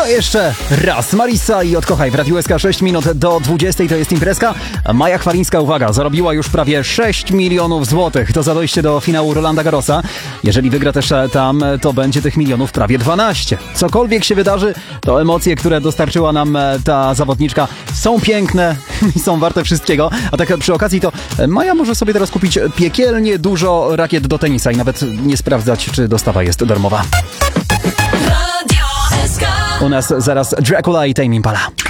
To jeszcze raz. Marisa i Odkochaj w Radiu SK 6 minut do 20. To jest imprezka. Maja Chwalińska, uwaga, zarobiła już prawie 6 milionów złotych. To za dojście do finału Rolanda Garrosa. Jeżeli wygra też tam, to będzie tych milionów prawie 12. Cokolwiek się wydarzy, to emocje, które dostarczyła nam ta zawodniczka, są piękne i są warte wszystkiego. A tak przy okazji to Maja może sobie teraz kupić piekielnie dużo rakiet do tenisa i nawet nie sprawdzać, czy dostawa jest darmowa. U nas zaraz Dracula i Tame Impala.